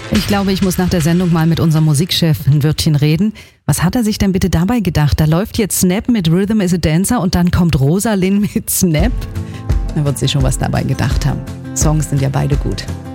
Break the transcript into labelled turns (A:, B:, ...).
A: Ich glaube, ich muss nach der Sendung mal mit unserem Musikchef ein Wörtchen reden. Was hat er sich denn bitte dabei gedacht? Da läuft jetzt Snap mit Rhythm is a Dancer und dann kommt Rosalind mit Snap. Da wird sich schon was dabei gedacht haben. Songs sind ja beide gut.